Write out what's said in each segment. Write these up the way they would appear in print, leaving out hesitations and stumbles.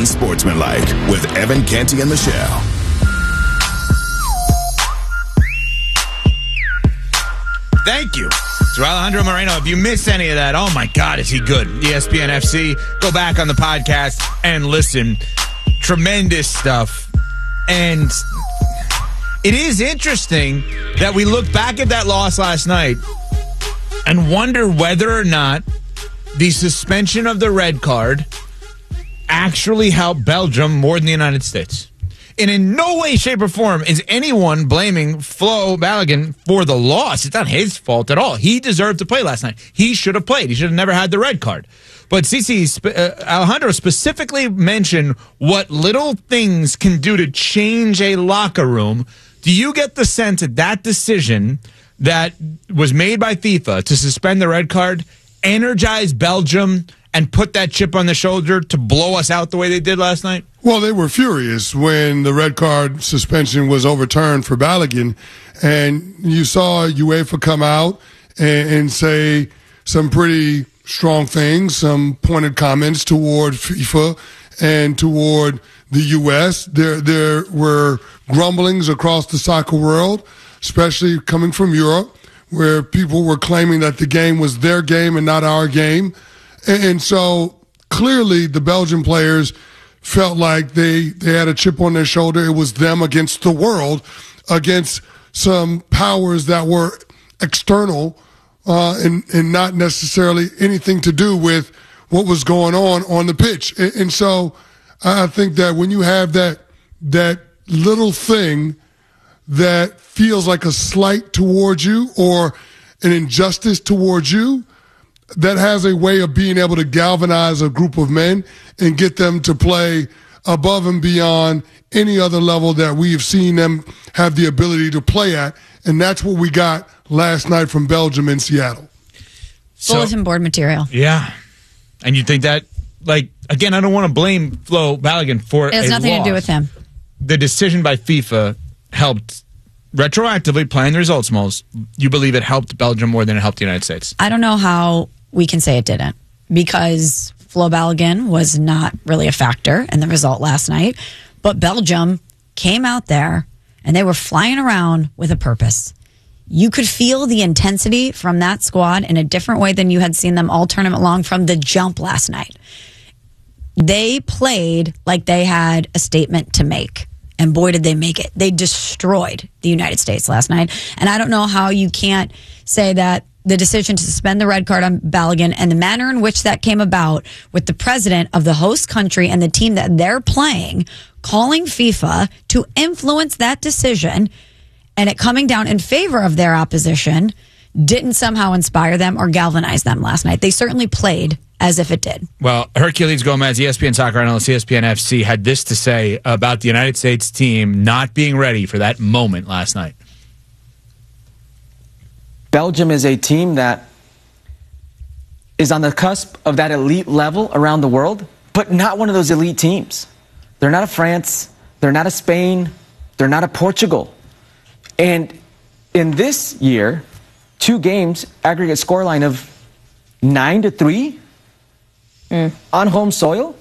Unsportsmanlike with Evan Canty and Michelle. Thank you to Alejandro Moreno. If you missed any of that, oh my God, is he good? ESPN FC. Go back on the podcast and listen. Tremendous stuff. And it is interesting that we look back at that loss last night and wonder whether or not the suspension of the red card actually helped Belgium more than the United States. And in no way, shape, or form is anyone blaming Flo Balogun for the loss. It's not his fault at all. He deserved to play last night. He should have played. He should have never had the red card. But Alejandro specifically mentioned what little things can do to change a locker room. Do you get the sense that that decision that was made by FIFA to suspend the red card energized Belgium and put that chip on the shoulder to blow us out the way they did last night? Well, they were furious when the red card suspension was overturned for Balogun, and you saw UEFA come out and say some pretty strong things, some pointed comments toward FIFA and toward the U.S. There were grumblings across the soccer world, especially coming from Europe, where people were claiming that the game was their game and not our game. And so clearly the Belgian players felt like they had a chip on their shoulder. It was them against the world, against some powers that were external and not necessarily anything to do with what was going on the pitch. And so I think that when you have that little thing that feels like a slight towards you or an injustice towards you, that has a way of being able to galvanize a group of men and get them to play above and beyond any other level that we've seen them have the ability to play at. And that's what we got last night from Belgium in Seattle. Bulletin board material. Yeah. And you think that, like, again, I don't want to blame Flo Balogun for it has nothing to do with him. The decision by FIFA helped retroactively playing the results most. You believe it helped Belgium more than it helped the United States? I don't know how we can say it didn't, because Flo Balogun was not really a factor in the result last night. But Belgium came out there and they were flying around with a purpose. You could feel the intensity from that squad in a different way than you had seen them all tournament long from the jump last night. They played like they had a statement to make. And boy, did they make it. They destroyed the United States last night. And I don't know how you can't say that the decision to suspend the red card on Balogun and the manner in which that came about with the president of the host country and the team that they're playing calling FIFA to influence that decision and it coming down in favor of their opposition didn't somehow inspire them or galvanize them last night. They certainly played as if it did. Well, Herculez Gomez, ESPN soccer analyst, ESPN FC, had this to say about the United States team not being ready for that moment last night. Belgium is a team that is on the cusp of that elite level around the world, but not one of those elite teams. They're not a France. They're not a Spain. They're not a Portugal. And in this year, 2 games, aggregate scoreline of 9-3 on home soil.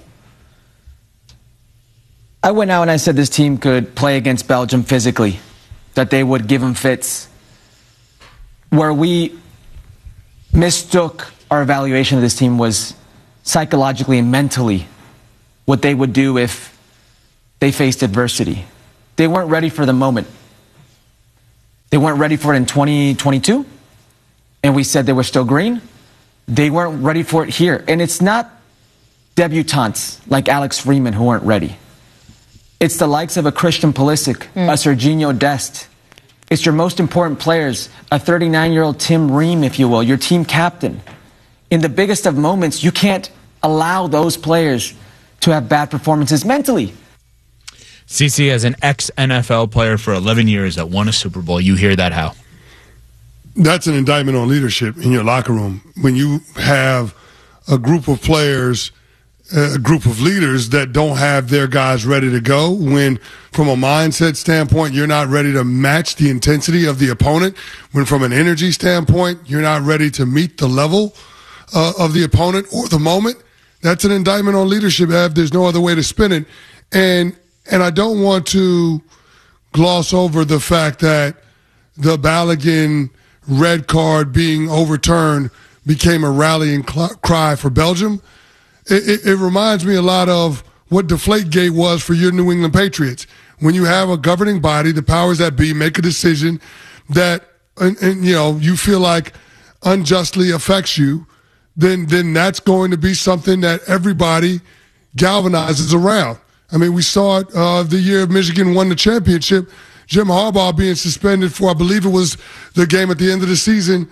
I went out and I said this team could play against Belgium physically, that they would give them fits. Where we mistook our evaluation of this team was psychologically and mentally what they would do if they faced adversity. They weren't ready for the moment. They weren't ready for it in 2022, and we said they were still green. They weren't ready for it here. And it's not debutantes like Alex Freeman who weren't ready. It's the likes of a Christian Pulisic, a Serginho Dest. It's your most important players, a 39-year-old Tim Ream, if you will, your team captain. In the biggest of moments, you can't allow those players to have bad performances mentally. CC, as an ex-NFL player for 11 years that won a Super Bowl, you hear that how? That's an indictment on leadership in your locker room. When you have a group of players, a group of leaders that don't have their guys ready to go, when from a mindset standpoint, you're not ready to match the intensity of the opponent, when from an energy standpoint, you're not ready to meet the level of the opponent or the moment, That's an indictment on leadership, Ev. There's no other way to spin it. And I don't want to gloss over the fact that the Balogun red card being overturned became a rallying cry for Belgium. It reminds me a lot of what Deflategate was for your New England Patriots. When you have a governing body, the powers that be, make a decision that and you feel like unjustly affects you, then that's going to be something that everybody galvanizes around. I mean, we saw it the year Michigan won the championship. Jim Harbaugh being suspended for, I believe it was the game at the end of the season,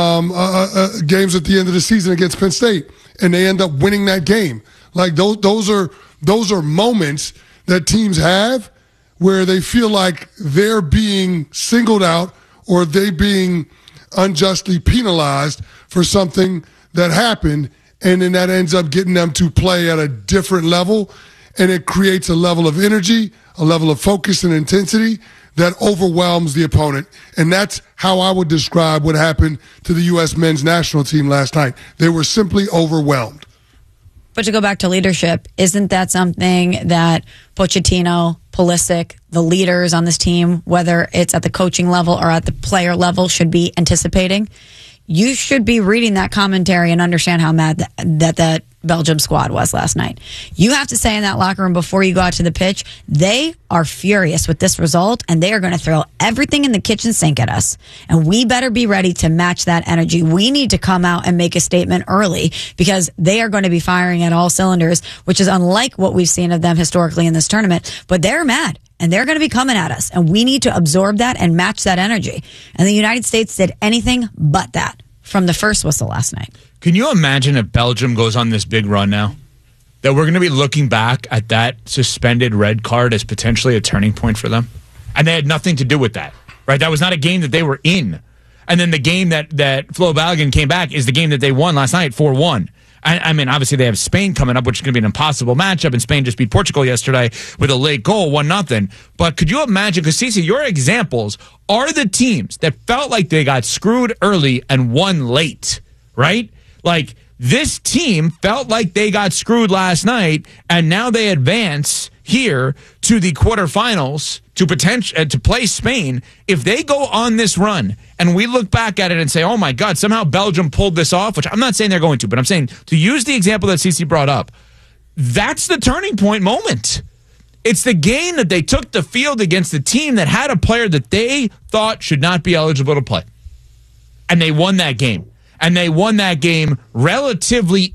games at the end of the season against Penn State, and they end up winning that game. Like those are moments that teams have where they feel like they're being singled out or they being unjustly penalized for something that happened, and then that ends up getting them to play at a different level, and it creates a level of energy, a level of focus and intensity that overwhelms the opponent. And that's how I would describe what happened to the U.S. men's national team last night. They were simply overwhelmed. But to go back to leadership, isn't that something that Pochettino, Pulisic, the leaders on this team, whether it's at the coaching level or at the player level, should be anticipating? You should be reading that commentary and understand how mad that Belgium squad was last night. You have to say in that locker room before you go out to the pitch, they are furious with this result and they are going to throw everything in the kitchen sink at us. And we better be ready to match that energy. We need to come out and make a statement early because they are going to be firing at all cylinders, which is unlike what we've seen of them historically in this tournament. But they're mad. And they're going to be coming at us. And we need to absorb that and match that energy. And the United States did anything but that from the first whistle last night. Can you imagine if Belgium goes on this big run now? That we're going to be looking back at that suspended red card as potentially a turning point for them? And they had nothing to do with that, right? That was not a game that they were in. And then the game that Flo Balogun came back is the game that they won last night, 4-1. I mean, obviously they have Spain coming up, which is going to be an impossible matchup, and Spain just beat Portugal yesterday with a late goal, 1-0. But could you imagine, because Cece, your examples are the teams that felt like they got screwed early and won late, right? Like, this team felt like they got screwed last night, and now they advance here to the quarterfinals to play Spain. If they go on this run and we look back at it and say, oh my God, somehow Belgium pulled this off, which I'm not saying they're going to, but I'm saying to use the example that Cece brought up, that's the turning point moment. It's the game that they took the field against the team that had a player that they thought should not be eligible to play. And they won that game. And they won that game relatively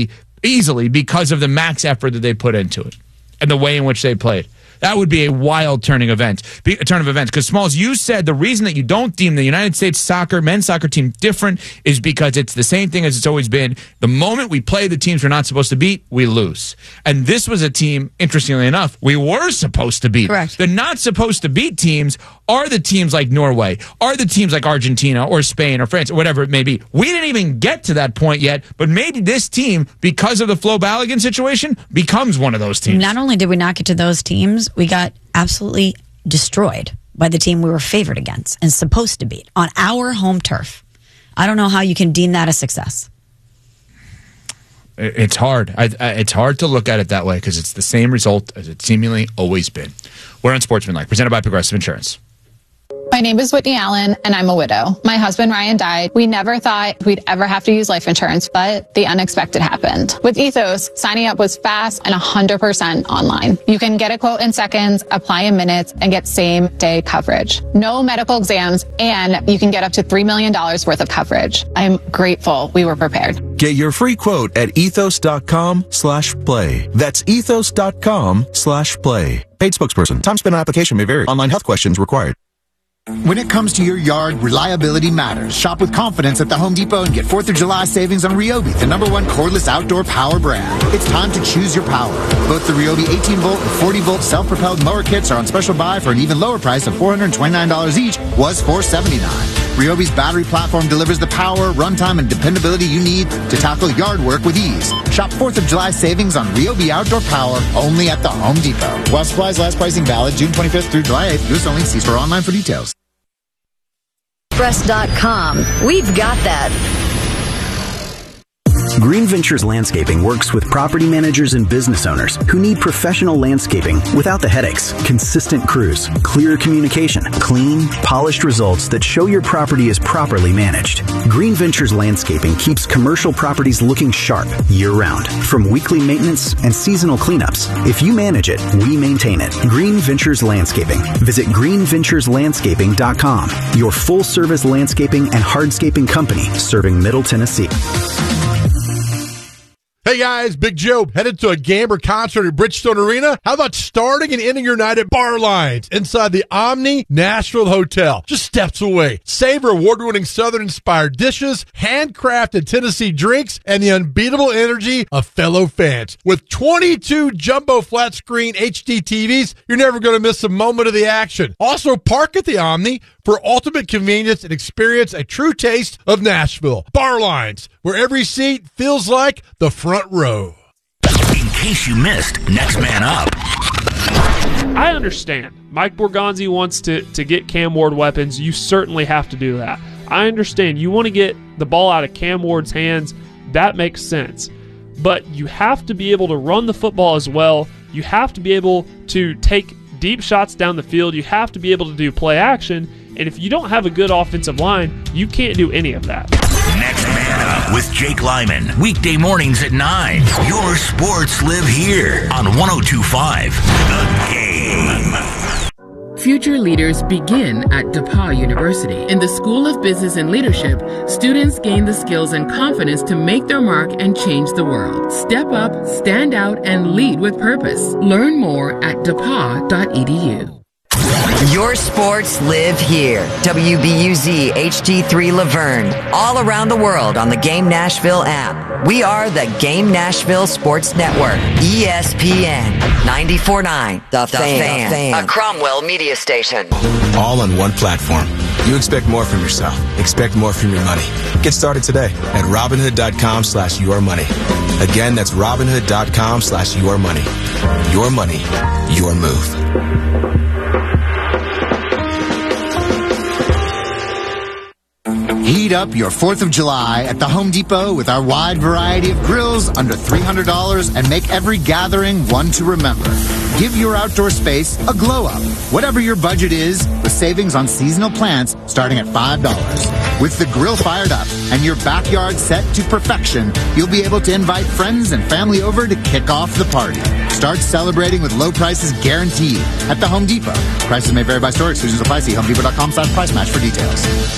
easily because of the max effort that they put into it and the way in which they played. That would be a wild turn of events. Because, Smalls, you said the reason that you don't deem the United States men's soccer team different is because it's the same thing as it's always been. The moment we play the teams we're not supposed to beat, we lose. And this was a team, interestingly enough, we were supposed to beat. Correct. The not supposed to beat teams are the teams like Norway, are the teams like Argentina or Spain or France or whatever it may be. We didn't even get to that point yet, but maybe this team, because of the Flo Balogun situation, becomes one of those teams. Not only did we not get to those teams, we got absolutely destroyed by the team we were favored against and supposed to beat on our home turf. I don't know how you can deem that a success. It's hard. It's hard to look at it that way because it's the same result as it's seemingly always been. We're on Sportsmanlike, presented by Progressive Insurance. My name is Whitney Allen, and I'm a widow. My husband, Ryan, died. We never thought we'd ever have to use life insurance, but the unexpected happened. With Ethos, signing up was fast and 100% online. You can get a quote in seconds, apply in minutes, and get same-day coverage. No medical exams, and you can get up to $3 million worth of coverage. I'm grateful we were prepared. Get your free quote at ethos.com/play. That's ethos.com/play. Paid spokesperson. Time spent on application may vary. Online health questions required. When it comes to your yard, reliability matters. Shop with confidence at the Home Depot and get 4th of July savings on Ryobi, the #1 cordless outdoor power brand. It's time to choose your power. Both the Ryobi 18-volt and 40-volt self-propelled mower kits are on special buy for an even lower price of $429 each, was $479. Ryobi's battery platform delivers the power, runtime, and dependability you need to tackle yard work with ease. Shop 4th of July savings on Ryobi outdoor power only at the Home Depot. While supplies last, pricing valid June 25th through July 8th. U.S. only. See store online for details. Express.com. We've got that. Green Ventures Landscaping works with property managers and business owners who need professional landscaping without the headaches, consistent crews, clear communication, clean, polished results that show your property is properly managed. Green Ventures Landscaping keeps commercial properties looking sharp year-round, from weekly maintenance and seasonal cleanups. If you manage it, we maintain it. Green Ventures Landscaping. Visit greenventureslandscaping.com, your full-service landscaping and hardscaping company serving Middle Tennessee. Hey guys, Big Joe, headed to a Gamber concert at Bridgestone Arena? How about starting and ending your night at Bar Lines inside the Omni Nashville Hotel, just steps away? Savor award-winning Southern-inspired dishes, handcrafted Tennessee drinks, and the unbeatable energy of fellow fans. With 22 jumbo flat-screen HD TVs, you're never going to miss a moment of the action. Also, park at the Omni for ultimate convenience and experience a true taste of Nashville. Bar Lines, where every seat feels like the front row. In case you missed Next Man Up. I understand. Mike Borgonzi wants to get Cam Ward weapons. You certainly have to do that. I understand. You want to get the ball out of Cam Ward's hands. That makes sense. But you have to be able to run the football as well. You have to be able to take deep shots down the field. You have to be able to do play action. And if you don't have a good offensive line, you can't do any of that. Next Man Up with Jake Lyman. Weekday mornings at 9. Your sports live here on 102.5 The Game. Future leaders begin at DePauw University. In the School of Business and Leadership, students gain the skills and confidence to make their mark and change the world. Step up, stand out, and lead with purpose. Learn more at depaw.edu. Your sports live here. WBUZ HD3 Laverne. All around the world on the Game Nashville app. We are the Game Nashville Sports Network. ESPN 94.9. The Fan. A Cromwell media station. All on one platform. You expect more from yourself. Expect more from your money. Get started today at Robinhood.com/yourmoney. Again, that's Robinhood.com/yourmoney. Your money, your move. Heat up your 4th of July at the Home Depot with our wide variety of grills under $300 and make every gathering one to remember. Give your outdoor space a glow up, whatever your budget is, with savings on seasonal plants starting at $5. With the grill fired up and your backyard set to perfection, you'll be able to invite friends and family over to kick off the party. Start celebrating with low prices guaranteed at the Home Depot. Prices may vary by store. Exclusions apply. See HomeDepot.com/price match for details.